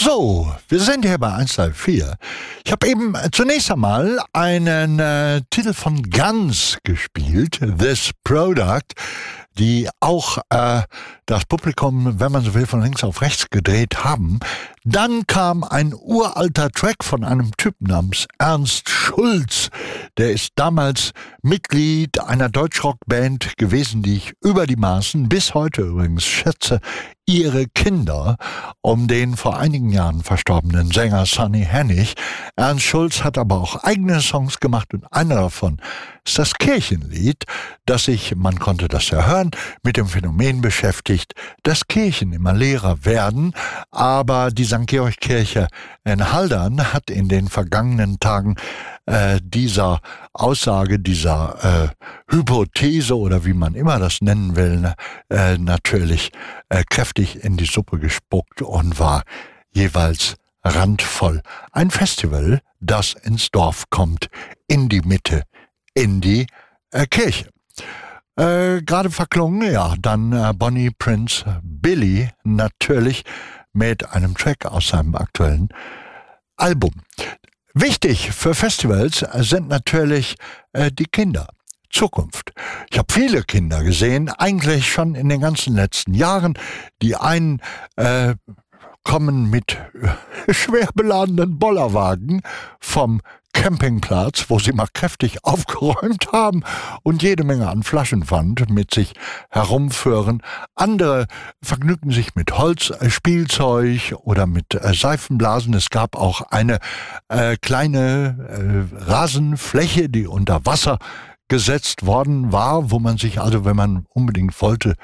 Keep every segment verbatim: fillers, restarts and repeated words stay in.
So, wir sind hier bei eins drei vier. Ich habe eben zunächst einmal einen äh, Titel von Guns gespielt, This Product, die auch äh, das Publikum, wenn man so will, von links auf rechts gedreht haben. Dann kam ein uralter Track von einem Typen namens Ernst Schulz. Der ist damals Mitglied einer Deutschrockband gewesen, die ich über die Maßen bis heute übrigens schätze, Ihre Kinder, um den vor einigen Jahren verstorbenen Sänger Sonny Hennig. Ernst Schulz hat aber auch eigene Songs gemacht und einer davon ist das Kirchenlied, das sich, man konnte das ja hören, mit dem Phänomen beschäftigt, dass Kirchen immer leerer werden, aber die Sankt Georg Kirche in Haldern hat in den vergangenen Tagen äh, dieser Aussage, dieser äh, Hypothese oder wie man immer das nennen will, äh, natürlich äh, kräftig in die Suppe gespuckt und war jeweils randvoll. Ein Festival, das ins Dorf kommt, in die Mitte, in die äh, Kirche. Äh, gerade verklungen, ja, dann äh, Bonnie Prince Billy natürlich mit einem Track aus seinem aktuellen Album. Wichtig für Festivals sind natürlich äh, die Kinder. Zukunft. Ich habe viele Kinder gesehen, eigentlich schon in den ganzen letzten Jahren. Die einen äh, kommen mit äh, schwer beladenen Bollerwagen vom Campingplatz, wo sie mal kräftig aufgeräumt haben und jede Menge an Flaschenpfand mit sich herumführen. Andere vergnügen sich mit Holzspielzeug oder mit äh, Seifenblasen. Es gab auch eine äh, kleine äh, Rasenfläche, die unter Wasser gesetzt worden war, wo man sich also, wenn man unbedingt wollte,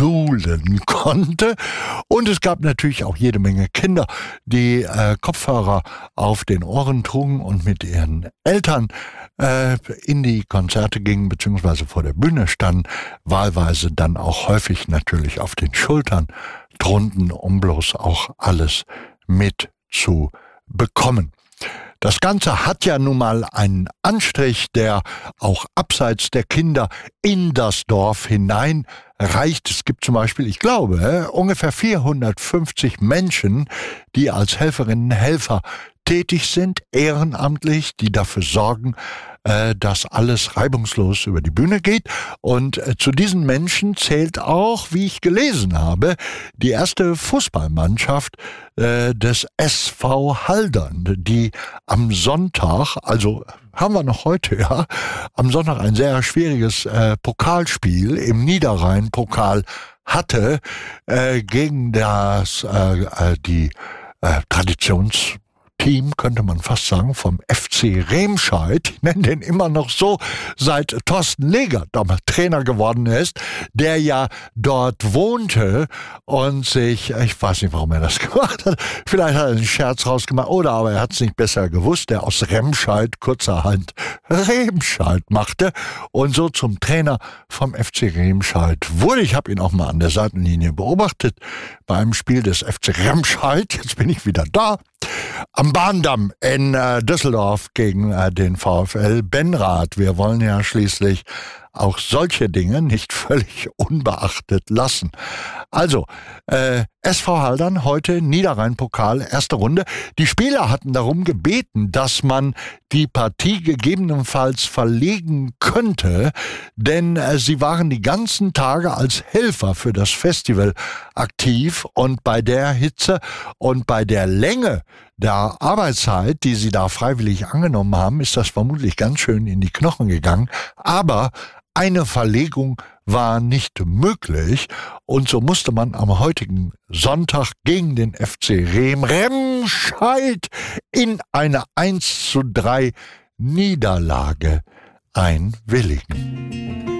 suhlen konnte. Und es gab natürlich auch jede Menge Kinder, die äh, Kopfhörer auf den Ohren trugen und mit ihren Eltern äh, in die Konzerte gingen, beziehungsweise vor der Bühne standen, wahlweise dann auch häufig natürlich auf den Schultern drunten, um bloß auch alles mit zu bekommen. Das Ganze hat ja nun mal einen Anstrich, der auch abseits der Kinder in das Dorf hinein reicht. Es gibt zum Beispiel, ich glaube, ungefähr vierhundertfünfzig Menschen, die als Helferinnen und Helfer tätig sind, ehrenamtlich, die dafür sorgen, dass alles reibungslos über die Bühne geht. Und zu diesen Menschen zählt auch, wie ich gelesen habe, die erste Fußballmannschaft äh, des S V Haldern, die am Sonntag, also haben wir noch heute, ja, am Sonntag ein sehr schwieriges äh, Pokalspiel im Niederrhein-Pokal hatte äh, gegen das äh, die äh, Traditions Team, könnte man fast sagen, vom F C Remscheid, ich nenne den immer noch so, seit Thorsten Legert damals Trainer geworden ist, der ja dort wohnte und sich, ich weiß nicht, warum er das gemacht hat, vielleicht hat er einen Scherz rausgemacht, oder aber er hat es nicht besser gewusst, der aus Remscheid kurzerhand Remscheid machte und so zum Trainer vom F C Remscheid wurde. Ich habe ihn auch mal an der Seitenlinie beobachtet, bei einem Spiel des F C Remscheid, jetzt bin ich wieder da, am Bahndamm in äh, Düsseldorf gegen äh, den VfL Benrath. Wir wollen ja schließlich auch solche Dinge nicht völlig unbeachtet lassen. Also, äh, S V Haldern heute Niederrhein-Pokal, erste Runde. Die Spieler hatten darum gebeten, dass man die Partie gegebenenfalls verlegen könnte, denn äh, sie waren die ganzen Tage als Helfer für das Festival aktiv und bei der Hitze und bei der Länge der Arbeitszeit, die sie da freiwillig angenommen haben, ist das vermutlich ganz schön in die Knochen gegangen. Aber eine Verlegung war nicht möglich und so musste man am heutigen Sonntag gegen den F C Rem Remscheid in eine eins zu drei Niederlage einwilligen.